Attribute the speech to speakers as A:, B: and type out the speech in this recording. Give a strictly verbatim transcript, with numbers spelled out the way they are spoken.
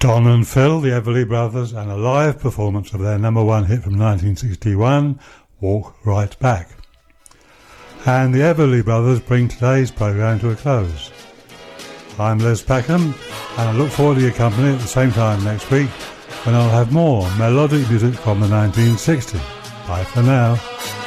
A: Don and Phil, the Everly Brothers, and a live performance of their number one hit from nineteen sixty-one, Walk Right Back. And the Everly Brothers bring today's programme to a close. I'm Les Packham, and I look forward to your company at the same time next week when I'll have more melodic music from the nineteen sixties. Bye for now.